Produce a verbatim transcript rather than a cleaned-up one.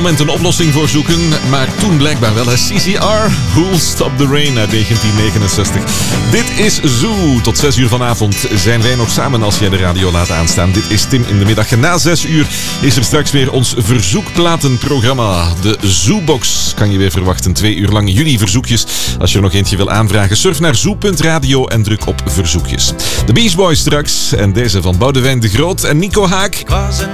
moment een oplossing voor zoeken, maar toen blijkbaar wel. C C R, Who'll Stop the Rain uit negentien negenenzestig. Dit is Zoo. Tot zes uur vanavond zijn wij nog samen als jij de radio laat aanstaan. Dit is Tim in de middag. Na zes uur is er straks weer ons verzoekplatenprogramma. De Zoobox kan je weer verwachten. Twee uur lang jullie verzoekjes. Als je er nog eentje wil aanvragen, surf naar zoo punt radio en druk op verzoekjes. De Beach Boys straks en deze van Boudewijn de Groot en Nico Haak.